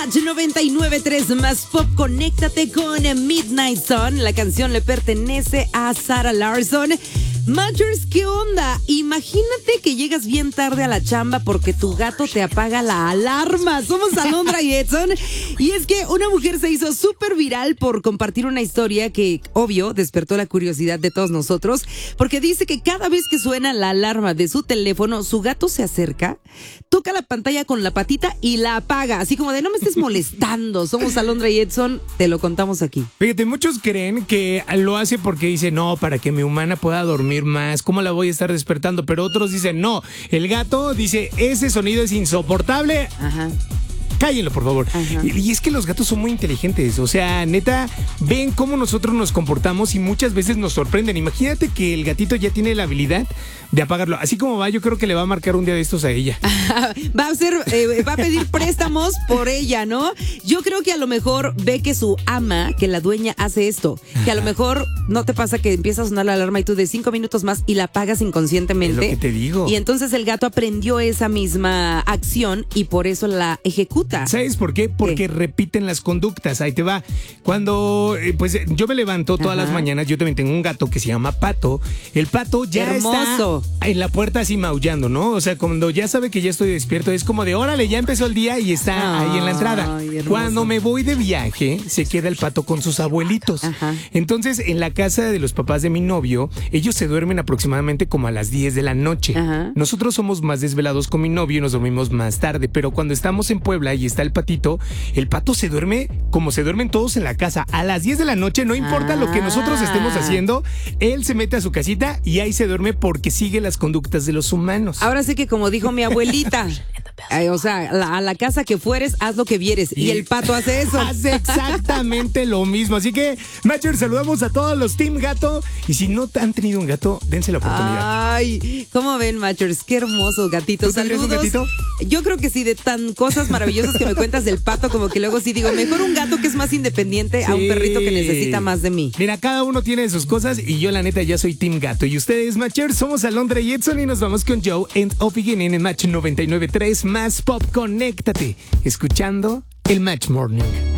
Match 99.3 más pop, conéctate con Midnight Sun. La canción le pertenece a Sarah Larsson. Matchers, ¿qué onda? Imagínate que llegas bien tarde a la chamba porque tu gato te apaga la alarma. Somos Alondra y Edson. Y es que una mujer se hizo súper viral por compartir una historia que, obvio, despertó la curiosidad de todos nosotros, porque dice que cada vez que suena la alarma de su teléfono, su gato se acerca, toca la pantalla con la patita y la apaga. Así como de, no me estés molestando. Somos Alondra y Edson, te lo contamos aquí. Fíjate, muchos creen que lo hace porque dice, no, para que mi humana pueda dormir más, ¿cómo la voy a estar despertando? Pero otros dicen, no, el gato dice, ese sonido es insoportable. Ajá. Cállenlo, por favor. Y es que los gatos son muy inteligentes. O sea, neta, ven cómo nosotros nos comportamos y muchas veces nos sorprenden. Imagínate que el gatito ya tiene la habilidad de apagarlo. Así como va, yo creo que le va a marcar un día de estos a ella. Va a pedir préstamos por ella, ¿no? Yo creo que a lo mejor ve que su ama, que la dueña, hace esto. Que a lo mejor no te pasa que empieza a sonar la alarma y tú de 5 minutos más y la apagas inconscientemente. Es lo que te digo. Y entonces el gato aprendió esa misma acción y por eso la ejecuta. ¿Sabes por qué? Porque repiten las conductas. Ahí te va. Cuando pues yo me levanto todas las mañanas, yo también tengo un gato que se llama Pato. El Pato ya Hermoso. está en la puerta así maullando, ¿no? O sea, cuando ya sabe que ya estoy despierto, es como de, órale, ya empezó el día y está ahí en la entrada. Cuando me voy de viaje, se queda el Pato con sus abuelitos. Entonces, en la casa de los papás de mi novio, ellos se duermen aproximadamente como a las 10 de la noche. Nosotros somos más desvelados con mi novio y nos dormimos más tarde, pero cuando estamos en Puebla y está el patito, el Pato se duerme como se duermen todos en la casa. A las 10 de la noche, no importa lo que nosotros estemos haciendo, él se mete a su casita y ahí se duerme porque sigue las conductas de los humanos. Ahora sí que como dijo mi abuelita, o sea, a la casa que fueres, haz lo que vieres. Y el Pato hace eso. Hace exactamente lo mismo. Así que, Matcher, saludamos a todos los Team Gato. Y si no han tenido un gato, dense la oportunidad. Ay, ¿cómo ven, Matchers? Qué hermosos gatitos. ¿Tú tendrías Saludos. un gatito? Yo creo que sí, de tan cosas maravillosas que me cuentas del Pato, como que luego sí digo, mejor un gato que es más independiente a un perrito que necesita más de mí. Mira, cada uno tiene sus cosas y yo la neta ya soy Team Gato. Y ustedes, Matcher, somos Alondra y Edson y nos vamos con Joe End of Beginning en Match 99.3 más pop. Conéctate, escuchando el Match Morning.